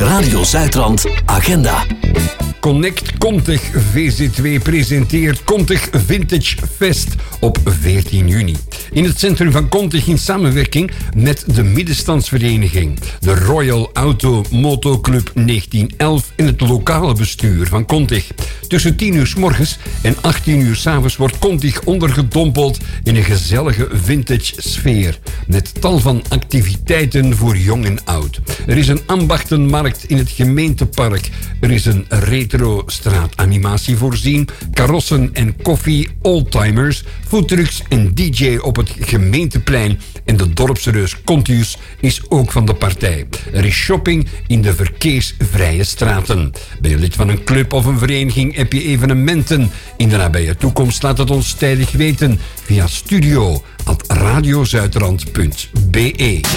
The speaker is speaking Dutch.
Radio Zuidrand Agenda. Connect Contig VZ2 presenteert Contig Vintage Fest op 14 juni. In het centrum van Contig in samenwerking met de middenstandsvereniging, de Royal Auto Moto Club 1911 en het lokale bestuur van Contig. Tussen 10 uur 's morgens en 18 uur 's avonds wordt Contig ondergedompeld in een gezellige vintage sfeer. Met tal van activiteiten voor jong en oud. Er is een ambachtenmarkt in het gemeentepark. Er is een retro-straatanimatie voorzien. Karossen en koffie, oldtimers, foodtrucks en DJ op het gemeenteplein. En de dorpsreus Contius is ook van de partij. Er is shopping in de verkeersvrije straten. Ben je lid van een club of een vereniging? Heb je evenementen in de nabije toekomst? Laat het ons tijdig weten via studio@radiozuidrand.be.